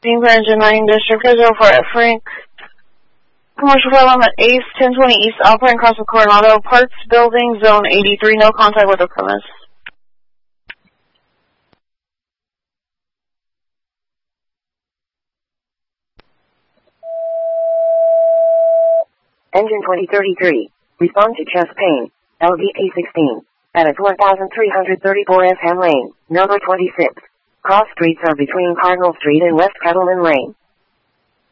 Being for Engine 9 District, schedule for Frank. Commercial flight limit ACE 1020 East Alpine across the Coronado Parts Building, Zone 83, no contact with the premise. Engine 2033, respond to chest pain, LVA-16, at 1334 Ham Lane, number 26. Cross streets are between Cardinal Street and West Kettleman Lane.